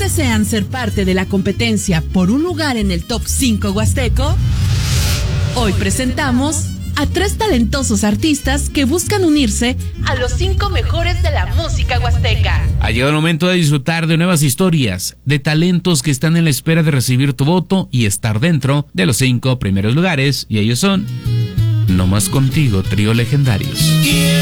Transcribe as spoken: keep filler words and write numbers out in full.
desean ser parte de la competencia por un lugar en el top cinco huasteco? Hoy presentamos a tres talentosos artistas que buscan unirse a los cinco mejores de la música huasteca. Ha llegado el momento de disfrutar de nuevas historias, de talentos que están en la espera de recibir tu voto y estar dentro de los cinco primeros lugares, y ellos son No Más Contigo, Trío Legendarios.